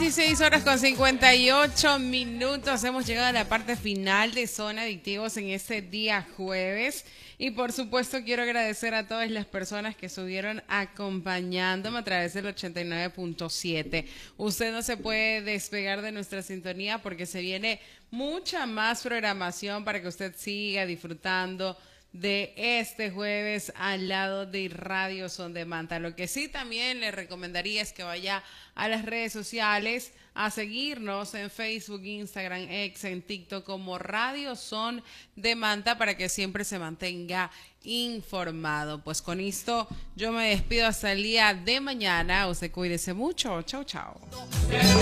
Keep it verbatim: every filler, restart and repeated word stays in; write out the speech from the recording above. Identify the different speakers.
Speaker 1: dieciséis horas con cincuenta y ocho minutos. Hemos llegado a la parte final de Zona Adictivos en este día jueves. Y por supuesto quiero agradecer a todas las personas que estuvieron acompañándome a través del ochenta y nueve punto siete. Usted no se puede despegar de nuestra sintonía porque se viene mucha más programación para que usted siga disfrutando de este jueves al lado de Radio Son de Manta. Lo que sí también le recomendaría es que vaya a las redes sociales a seguirnos en Facebook, Instagram, X, en TikTok como Radio Son de Manta para que siempre se mantenga informado. Pues con esto yo me despido hasta el día de mañana. Usted cuídese mucho. Chao, chao.